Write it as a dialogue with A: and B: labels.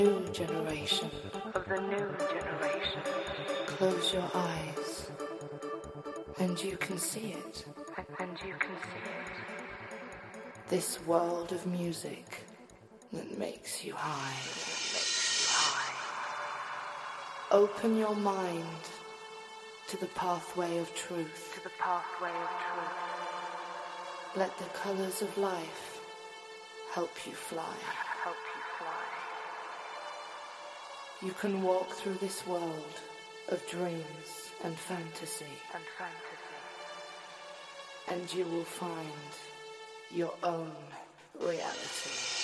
A: new generation. Of the new generation. Close your eyes, and you can see it. And you can see it. This world of music that makes you high. Open your mind to the pathway of truth. To the pathway of truth. Let the colors of life help you fly. Help you fly. You can walk through this world of dreams and fantasy. And you will find your own reality.